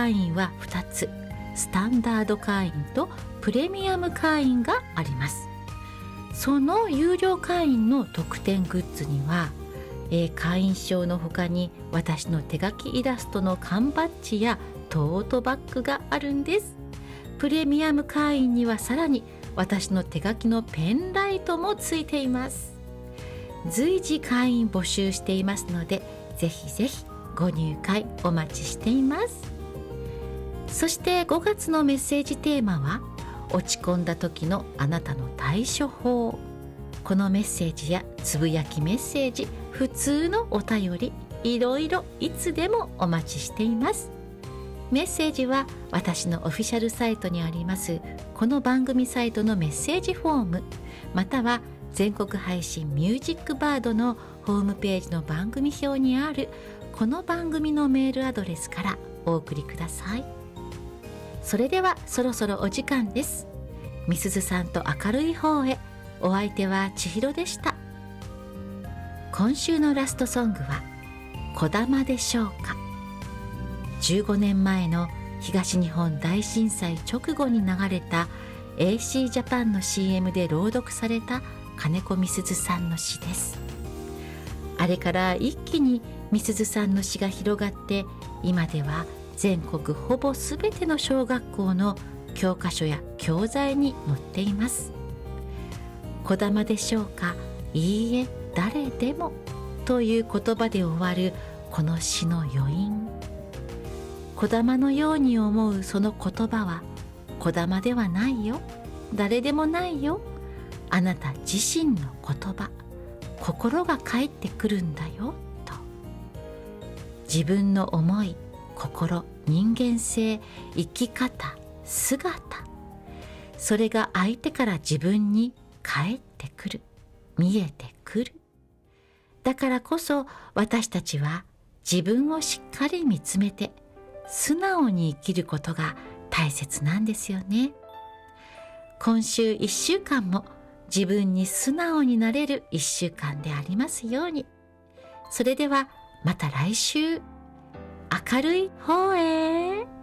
会員は2つ、スタンダード会員とプレミアム会員があります。その有料会員の特典グッズには、会員証の他に私の手書きイラストの缶バッジやトートバッグがあるんです。プレミアム会員にはさらに私の手書きのペンライトもついています。随時会員募集していますので、ぜひぜひご入会お待ちしています。そして5月のメッセージテーマは、落ち込んだ時のあなたの対処法。このメッセージやつぶやきメッセージ、普通のお便り、いろいろいつでもお待ちしています。メッセージは私のオフィシャルサイトにありますこの番組サイトのメッセージフォーム、または全国配信ミュージックバードのホームページの番組表にあるこの番組のメールアドレスからお送りください。それではそろそろお時間です。みすずさんと明るい方へ。お相手は千尋でした。今週のラストソングはこだまでしょうか。15年前の東日本大震災直後に流れた AC ジャパンの CM で朗読された金子みすずさんの詩です。あれから一気にみすずさんの詩が広がって、今では全国ほぼすべての小学校の教科書や教材に載っています。こだまでしょうか、いいえ誰でもという言葉で終わるこの詩の余韻。こだまのように思うその言葉は、こだまではないよ、誰でもないよ、あなた自身の言葉、心が返ってくるんだよと。自分の思い、心、人間性、生き方、姿、それが相手から自分に返ってくる、見えてくる。だからこそ私たちは自分をしっかり見つめて素直に生きることが大切なんですよね。今週1週間も自分に素直になれる1週間でありますように。それではまた来週、明るい方へ。